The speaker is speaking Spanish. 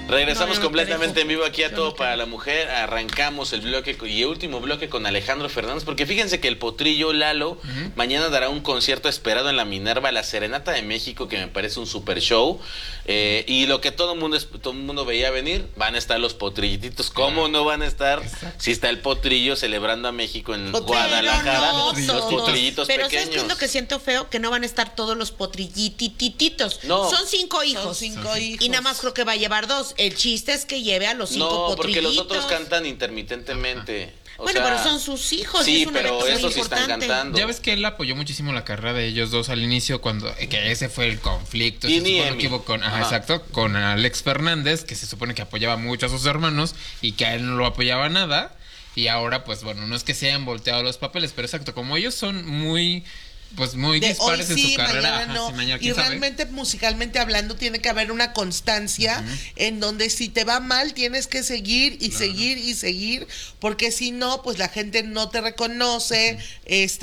Regresamos completamente en vivo aquí a Yo Todo no para la Mujer. Arrancamos el bloque y el último bloque con Alejandro Fernández, porque fíjense que el Potrillo Lalo mañana dará un concierto esperado en la Minerva, la Serenata de México, que me parece un super show. Y lo que todo el mundo veía venir, van a estar los Potrillitos. ¿Cómo no van a estar si está el Potrillo celebrando a México en Guadalajara? Los Potrillitos pero pequeños. ¿sabes qué es lo que siento feo? Que no van a estar todos los potrillitititos. No. Son 5 hijos. Son 5 hijos. Y nada más creo que va a llevar 2. El chiste es que lleve a los 5 No, porque potrillitos. los otros cantan intermitentemente. Bueno, pero son sus hijos. Sí, es un pero evento muy esos sí están importante. cantando. Ya ves que él apoyó muchísimo la carrera de ellos dos al inicio, cuando que ese fue el conflicto. Y Se ni supone Emi. que hubo con, Ajá. exacto, con Alex Fernández, que se supone que apoyaba mucho a sus hermanos y que a él no lo apoyaba nada. Y ahora, pues bueno, no es que se hayan volteado los papeles, pero exacto, como ellos son muy dispares en su carrera. Mañana no. Sí, mañana, Y ¿quién sabe? realmente, musicalmente hablando, tiene que haber una constancia en donde si te va mal, tienes que seguir y seguir y seguir, porque si no, pues la gente no te reconoce,